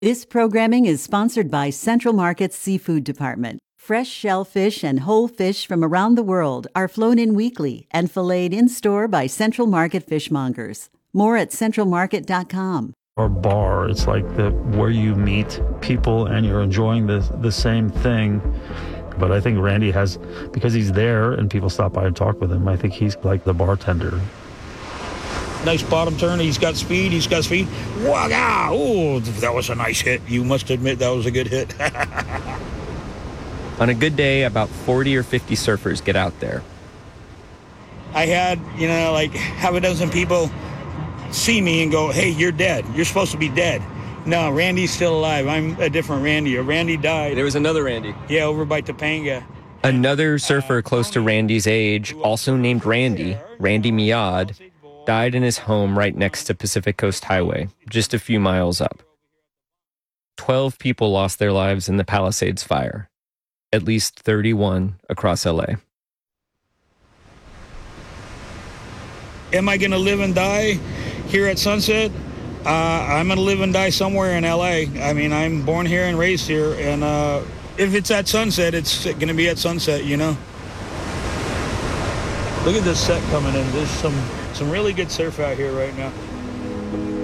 This programming is sponsored by Central Market's Seafood Department. Fresh shellfish and whole fish from around the world are flown in weekly and filleted in-store by Central Market fishmongers. More at centralmarket.com. Our bar, it's like where you meet people and you're enjoying the same thing. But I think Randy has, because he's there and people stop by and talk with him, I think he's like the bartender. Nice bottom turn. He's got speed. Wow! Oh, that was a nice hit. You must admit that was a good hit. On a good day, about 40 or 50 surfers get out there. I had, like half a dozen people see me and go, "Hey, you're dead. You're supposed to be dead." No, Randy's still alive. I'm a different Randy. Randy died. There was another Randy. Yeah, over by Topanga. Another surfer close to Randy's age, also named Randy Miad, died in his home right next to Pacific Coast Highway, just a few miles up. 12 people lost their lives in the Palisades fire, at least 31 across LA. Am I going to live and die here at Sunset? I'm going to live and die somewhere in LA. I mean, I'm born here and raised here, and if it's at Sunset, it's going to be at Sunset, Look at this set coming in. There's some really good surf out here right now.